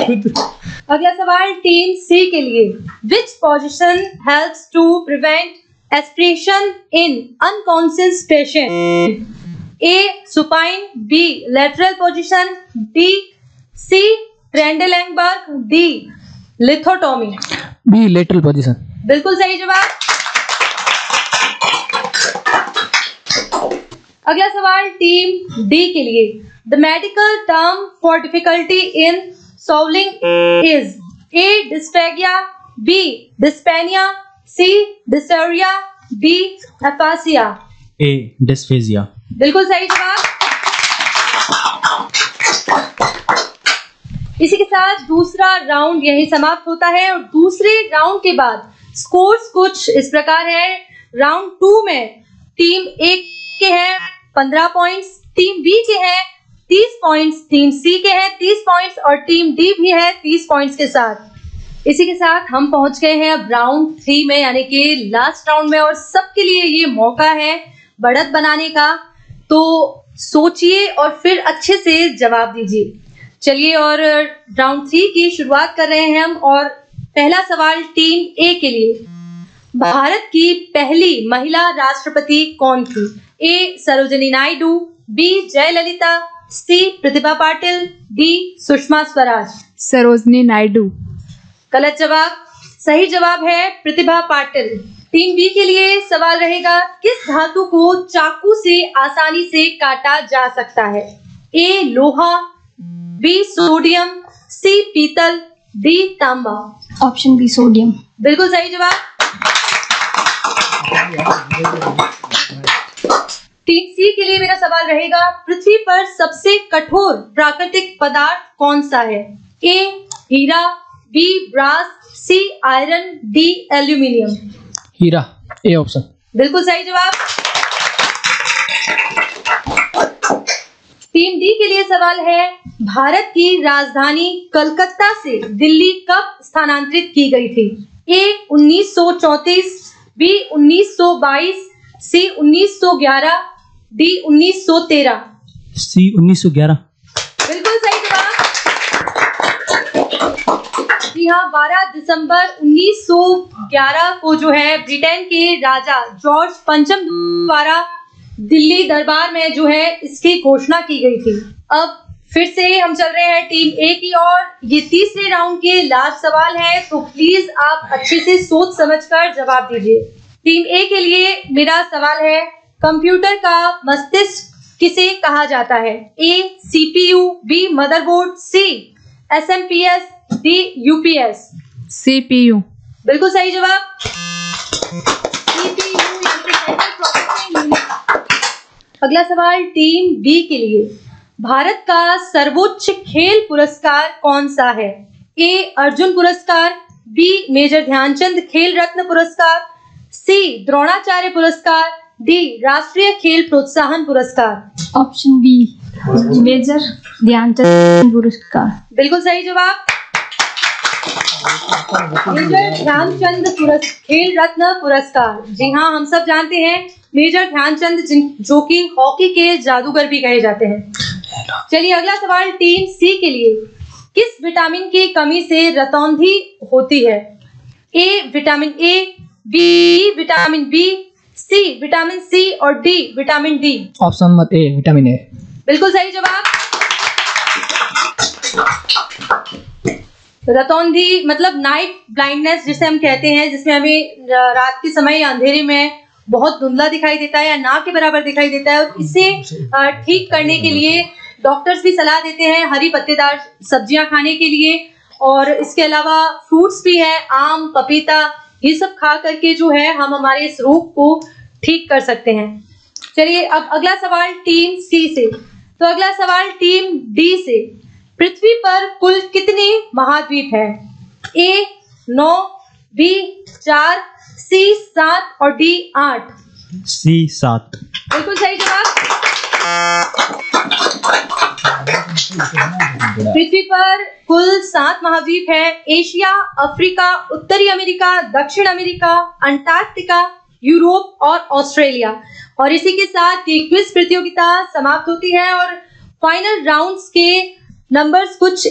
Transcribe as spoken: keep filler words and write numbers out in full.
अगला सवाल टीम सी के लिए, which position helps to prevent aspiration in unconscious patient? A supine, B lateral position, D C ट्रेंडलैंगबर्ग, D लिथोटॉमी। B lateral position. बिल्कुल सही जवाब। अगला सवाल टीम डी के लिए, the medical term for difficulty in swallowing is A dysphagia, B dyspnea, C dysuria, D aphasia। A dysphagia। बिल्कुल सही जवाब। इसी के साथ दूसरा राउंड यही समाप्त होता है और दूसरे राउंड के बाद स्कोर्स कुछ इस प्रकार है। राउंड टू में टीम ए के हैं पंद्रह पॉइंट्स, टीम बी के हैं तीस पॉइंट्स, टीम सी के हैं तीस पॉइंट्स और टीम डी भी है तीस पॉइंट्स के साथ। इसी के साथ हम पहुंच गए हैं अब राउंड थ्री में, यानी कि लास्ट राउंड में, और सबके लिए ये मौका है बढ़त बनाने का। तो सोचिए और फिर अच्छे से जवाब दीजिए। चलिए और राउंड थ्री की शुरुआत कर रहे हैं हम। और पहला सवाल टीम ए के लिए, भारत की पहली महिला राष्ट्रपति कौन थी? ए सरोजिनी नायडू, बी जयललिता, सी प्रतिभा पाटिल, डी सुषमा स्वराज। सरोजिनी नायडू। गलत जवाब। सही जवाब है प्रतिभा पाटिल। टीम बी के लिए सवाल रहेगा, किस धातु को चाकू से आसानी से काटा जा सकता है? ए लोहा, बी सोडियम, सी पीतल, डी तांबा। Option B sodium. बिल्कुल सही जवाब। टीम सी के लिए मेरा सवाल रहेगा, पृथ्वी पर सबसे कठोर प्राकृतिक पदार्थ कौन सा है? ए हीरा, B brass, C iron, D aluminium. Heera. A option. बिल्कुल सही जवाब। टीम डी के लिए सवाल है, भारत की राजधानी कलकत्ता से दिल्ली कब स्थानांतरित की गई थी? ए उन्नीस सौ चौंतीस, बी उन्नीस सौ बाईस, सी उन्नीस सौ ग्यारह, डी उन्नीस सौ तेरह। सी उन्नीस सौ ग्यारह। बिल्कुल सही जवाब। जी हाँ, बारह दिसंबर उन्नीस सौ ग्यारह को जो है ब्रिटेन के राजा जॉर्ज पंचम द्वारा दिल्ली दरबार में जो है इसकी घोषणा की गई थी। अब फिर से हम चल रहे हैं टीम ए की ओर। ये तीसरे राउंड के लास्ट सवाल है, तो प्लीज आप अच्छे से सोच समझकर जवाब दीजिए। टीम ए के लिए मेरा सवाल है, कंप्यूटर का मस्तिष्क किसे कहा जाता है? ए सीपीयू, बी मदरबोर्ड, सी एसएमपीएस, डी यूपीएस। सीपीयू। बिल्कुल सही जवाब। सीपीयू। अगला सवाल टीम बी के लिए, भारत का सर्वोच्च खेल पुरस्कार कौन सा है? ए अर्जुन पुरस्कार, बी मेजर ध्यानचंद खेल रत्न पुरस्कार, सी द्रोणाचार्य पुरस्कार, डी राष्ट्रीय खेल प्रोत्साहन पुरस्कार। ऑप्शन बी मेजर ध्यानचंद पुरस्कार। बिल्कुल सही जवाब। मेजर ध्यानचंद खेल रत्न पुरस्कार। जी हाँ, हम सब जानते हैं मेजर ध्यानचंद जो कि हॉकी के जादूगर भी कहे जाते हैं। चलिए अगला सवाल टीम सी के लिए, किस विटामिन की कमी से रतौंधी होती है? A vitamin A, B vitamin B, C vitamin C और डी विटामिन डी। ऑप्शन मत ए विटामिन ए। बिल्कुल सही जवाब। रतौंधी मतलब नाइट ब्लाइंडनेस जिसे हम कहते हैं, जिसमें हमें रात के समय या अंधेरे में बहुत धुंधला दिखाई देता है या ना के बराबर दिखाई देता है, और इसे ठीक करने के लिए डॉक्टर्स भी सलाह देते हैं हरी पत्तेदार सब्जियां खाने के लिए। और इसके अलावा फ्रूट्स भी है, आम, पपीता, ये सब खा करके जो है हम हमारे इस रोग को ठीक कर सकते हैं। चलिए अब अगला सवाल टीम सी से। तो अगला सवाल टीम डी से, पृथ्वी पर कुल कितने महाद्वीप हैं? ए नौ, बी चार, सी सात और डी आठ। सी सात। बिल्कुल सही जवाब। पृथ्वी पर कुल सात महाद्वीप है। एशिया, अफ्रीका, उत्तरी अमेरिका, दक्षिण अमेरिका, अंटार्कटिका, यूरोप और ऑस्ट्रेलिया। और इसी के साथ ये क्विज प्रतियोगिता समाप्त होती है और फाइनल राउंड्स के नंबर्स कुछ